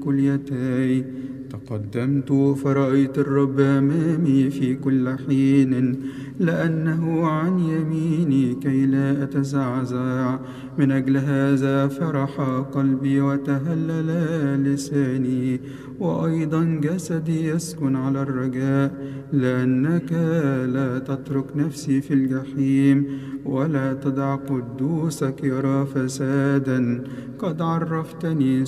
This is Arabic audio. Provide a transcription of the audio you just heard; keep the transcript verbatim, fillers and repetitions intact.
كليتي. تقدمت فرأيت الرب أمامي في كل حين، لأنه عن يميني كي لا أتزعزع. من أجل هذا فرح قلبي وتهلل لساني، وأيضا جسدي يسكن على الرجاء، لأنك لا تترك نفسي في الجحيم، ولا تدع قدوسك يرى فسادا. قد عرفتني